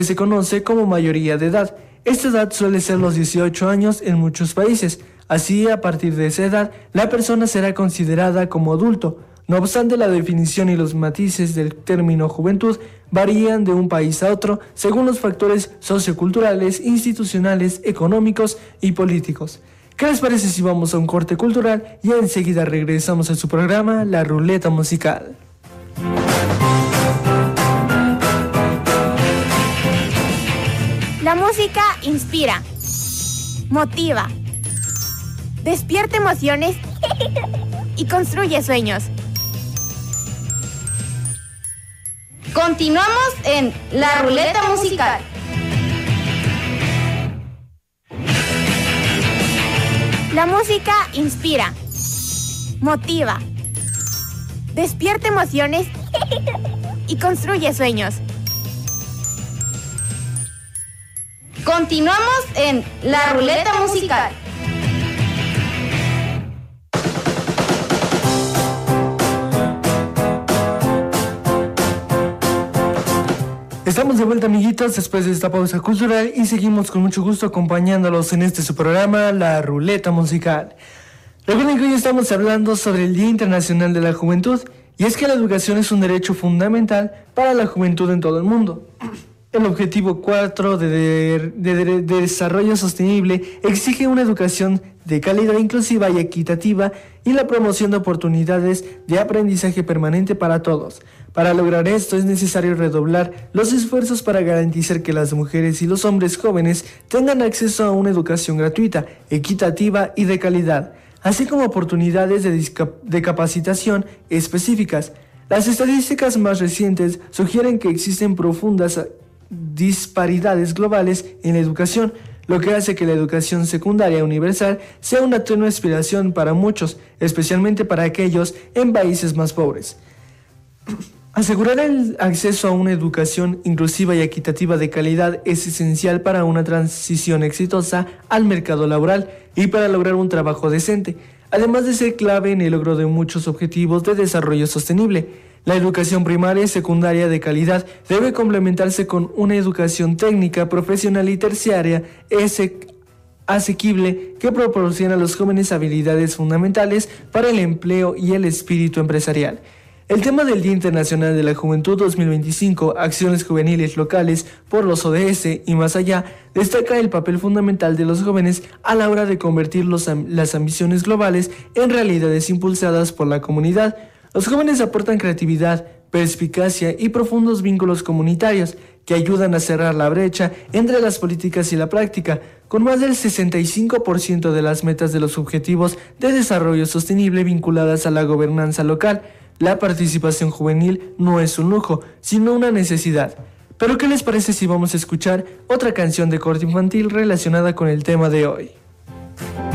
se conoce como mayoría de edad. Esta edad suele ser los 18 años en muchos países. Así, a partir de esa edad, la persona será considerada como adulto. No obstante, la definición y los matices del término juventud varían de un país a otro según los factores socioculturales, institucionales, económicos y políticos. ¿Qué les parece si vamos a un corte cultural y enseguida regresamos a su programa La Ruleta Musical? La música inspira, motiva, despierta emociones y construye sueños. Continuamos en La Ruleta Musical. La música inspira, motiva, despierta emociones y construye sueños. Continuamos en La Ruleta Musical. Estamos de vuelta, amiguitos, después de esta pausa cultural y seguimos con mucho gusto acompañándolos en su programa, La Ruleta Musical. Recuerden que hoy estamos hablando sobre el Día Internacional de la Juventud, y es que la educación es un derecho fundamental para la juventud en todo el mundo. El objetivo 4 de desarrollo sostenible exige una educación de calidad inclusiva y equitativa y la promoción de oportunidades de aprendizaje permanente para todos. Para lograr esto es necesario redoblar los esfuerzos para garantizar que las mujeres y los hombres jóvenes tengan acceso a una educación gratuita, equitativa y de calidad, así como oportunidades de capacitación específicas. Las estadísticas más recientes sugieren que existen profundas disparidades globales en la educación, lo que hace que la educación secundaria universal sea una tenue aspiración para muchos, especialmente para aquellos en países más pobres. Asegurar el acceso a una educación inclusiva y equitativa de calidad es esencial para una transición exitosa al mercado laboral y para lograr un trabajo decente, además de ser clave en el logro de muchos objetivos de desarrollo sostenible. La educación primaria y secundaria de calidad debe complementarse con una educación técnica, profesional y terciaria asequible que proporciona a los jóvenes habilidades fundamentales para el empleo y el espíritu empresarial. El tema del Día Internacional de la Juventud 2025, Acciones Juveniles Locales por los ODS y más allá, destaca el papel fundamental de los jóvenes a la hora de convertir las ambiciones globales en realidades impulsadas por la comunidad. Los jóvenes aportan creatividad, perspicacia y profundos vínculos comunitarios que ayudan a cerrar la brecha entre las políticas y la práctica, con más del 65% de las metas de los objetivos de desarrollo sostenible vinculadas a la gobernanza local. La participación juvenil no es un lujo, sino una necesidad. Pero ¿qué les parece si vamos a escuchar otra canción de corte infantil relacionada con el tema de hoy?